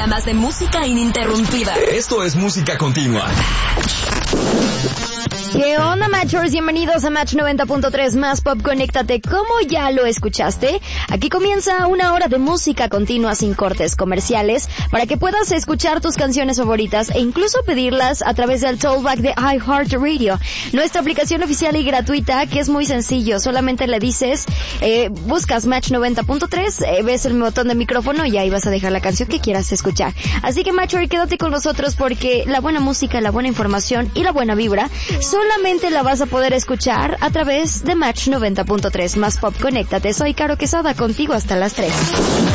programas de música ininterrumpida. Esto es música continua. ¿Qué onda, Matchers? Bienvenidos a Match 90.3 Más Pop. Conéctate. ¿Cómo ya lo escuchaste? Aquí comienza una hora de música continua sin cortes comerciales para que puedas escuchar tus canciones favoritas e incluso pedirlas a través del Tollback de iHeartRadio, nuestra aplicación oficial y gratuita, que es muy sencillo. Solamente le dices, buscas Match 90.3, ves el botón de micrófono y ahí vas a dejar la canción que quieras escuchar. Así que, Matcher, quédate con nosotros porque la buena música, la buena información y la buena vibra solamente la vas a poder escuchar a través de Match 90.3 Más Pop. Conéctate. Soy Caro Quesada, contigo hasta las 3.